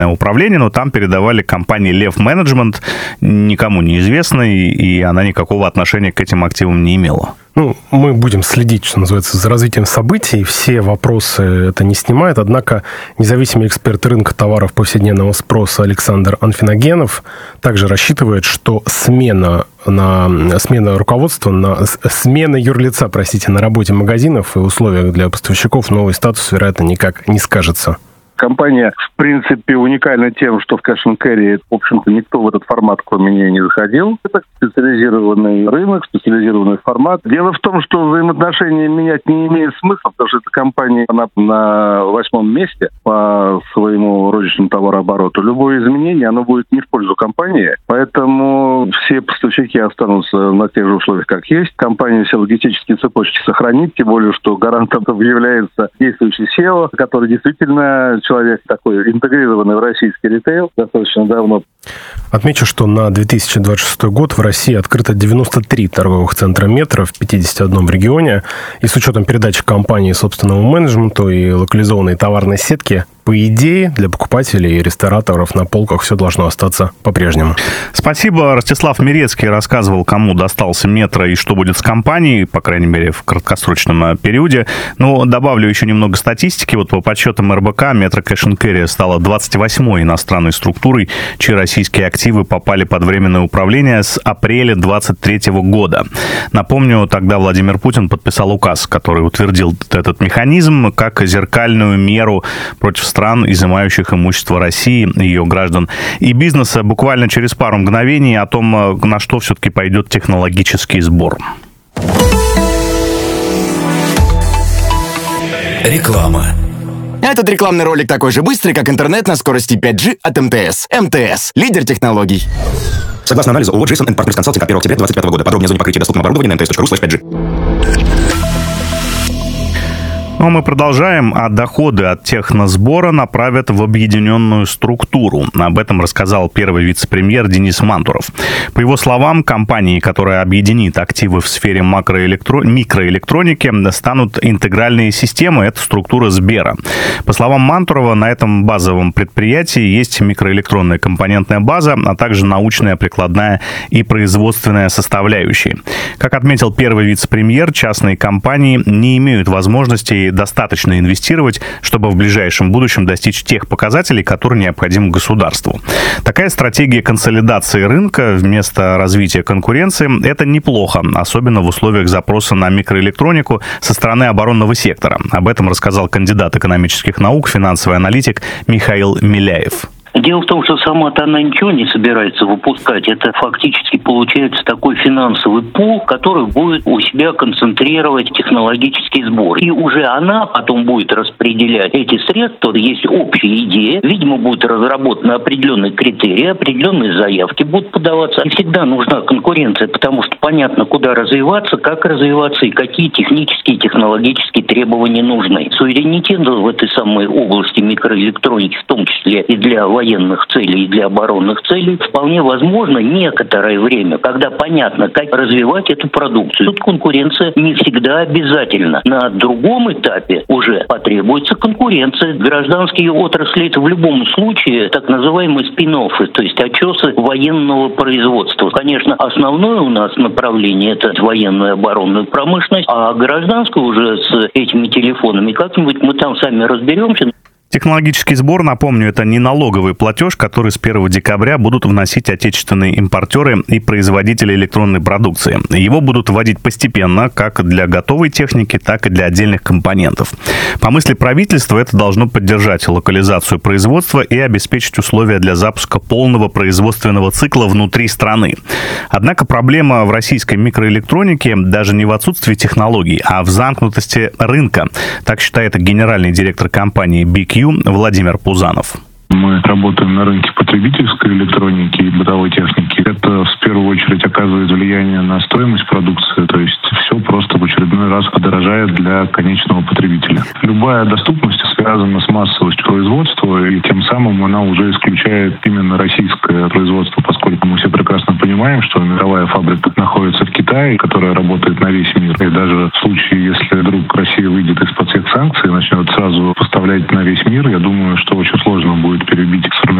управления, но там передавали компании Лев Менеджмент, никому неизвестной, и она никакого отношения к этим активам не имела. Мы будем следить, что называется, за развитием событий. Все вопросы это не снимает. Однако независимый эксперт рынка товаров повседневного спроса Александр Анфиногенов также рассчитывает, что смена руководства, смена юрлица, на работе магазинов и условиях для поставщиков новый статус, вероятно, никак не скажется. Компания, в принципе, уникальна тем, что в Cash & Carry, в общем-то, никто в этот формат, кроме нее, не заходил. Это специализированный рынок, специализированный формат. Дело в том, что взаимоотношения менять не имеет смысла, потому что эта компания, она на 8-м месте по своему розничному товарообороту. Любое изменение, оно будет не в пользу компании, поэтому все поставщики останутся на тех же условиях, как есть. Компания все логистические цепочки сохранит, тем более, что гарантом является действующий SEO, который действительно человек такой интегрированный в российский ритейл достаточно давно. Отмечу, что на 2026 год в России открыто 93 торговых центра метро в 51 регионе. И с учетом передачи компании собственному менеджменту и локализованной товарной сетки, по идее, для покупателей и рестораторов на полках все должно остаться по-прежнему. Спасибо. Ростислав Мирецкий рассказывал, кому достался метро и что будет с компанией, по крайней мере, в краткосрочном периоде. Но добавлю еще немного статистики. Вот по подсчетам РБК, Metro Cash & Carry стала 28-й иностранной структурой, чьи российские активы попали под временное управление с апреля 2023 года. Напомню, тогда Владимир Путин подписал указ, который утвердил этот механизм как зеркальную меру против стран, изымающих имущество России, ее граждан и бизнеса. Буквально через пару мгновений о том, на что все-таки пойдет технологический сбор. Реклама. Этот рекламный ролик такой же быстрый, как интернет на скорости 5G от МТС. МТС – лидер технологий. Согласно анализу ООО Джейсон & Partners Consulting от 1 октября 2025 года. Подробнее о зоне покрытия доступного оборудования на mts.ru/5G. Но мы продолжаем, а доходы от техносбора направят в объединенную структуру. Об этом рассказал первый вице-премьер Денис Мантуров. По его словам, компании, которая объединит активы в сфере микроэлектроники, станут интегральные системы. Это структура Сбера. По словам Мантурова, на этом базовом предприятии есть микроэлектронная компонентная база, а также научная, прикладная и производственная составляющие. Как отметил первый вице-премьер, частные компании не имеют возможности достаточно инвестировать, чтобы в ближайшем будущем достичь тех показателей, которые необходимы государству. Такая стратегия консолидации рынка вместо развития конкуренции – это неплохо, особенно в условиях запроса на микроэлектронику со стороны оборонного сектора. Об этом рассказал кандидат экономических наук, финансовый аналитик Михаил Миляев. Дело в том, что сама-то она ничего не собирается выпускать. Это фактически получается такой финансовый пул, который будет у себя концентрировать технологический сбор. И уже она потом будет распределять эти средства. Есть общая идея. Видимо, будет разработаны определенные критерии, определенные заявки будут подаваться. И всегда нужна конкуренция, потому что понятно, куда развиваться, как развиваться и какие технические и технологические требования нужны. Суверенитет в этой самой области микроэлектроники, в том числе и для военных целей и для оборонных целей, вполне возможно некоторое время, когда понятно, как развивать эту продукцию. Тут конкуренция не всегда обязательна. На другом этапе уже потребуется конкуренция. Гражданские отрасли — это в любом случае так называемые спин-оффы, то есть очесы военного производства. Конечно, основное у нас направление — это военную и оборонную промышленность, а гражданскую уже с этими телефонами как-нибудь мы там сами разберемся. Технологический сбор, напомню, это не налоговый платеж, который с 1 декабря будут вносить отечественные импортеры и производители электронной продукции. Его будут вводить постепенно, как для готовой техники, так и для отдельных компонентов. По мысли правительства, это должно поддержать локализацию производства и обеспечить условия для запуска полного производственного цикла внутри страны. Однако проблема в российской микроэлектронике даже не в отсутствии технологий, а в замкнутости рынка. Так считает генеральный директор компании BQ Владимир Пузанов. Мы работаем на рынке потребительской электроники и бытовой техники. Это в первую очередь оказывает влияние на стоимость продукции, то есть все просто в очередной раз подорожает для конечного потребителя. Любая доступность связана с массовостью производства, и тем самым она уже исключает именно российское производство, поскольку мы все прекрасно понимаем, что мировая фабрика находится в Китае, которая работает на весь мир. И даже в случае, если вдруг Россия выйдет из-под всех санкций и начнет сразу поставлять на весь мир, я думаю, что очень сложно будет перебить